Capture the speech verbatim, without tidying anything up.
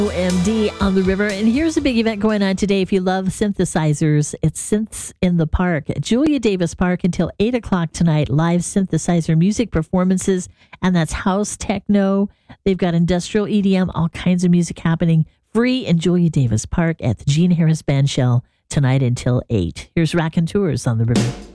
O M D on the river. And here's a big event going on today. If you love synthesizers, it's Synths in the Park at Julia Davis Park until eight o'clock tonight. Live synthesizer music performances, and that's house, techno. They've got industrial E D M, all kinds of music happening free in Julia Davis Park at the Gene Harris Bandshell tonight until eight. Here's Raconteurs on the river.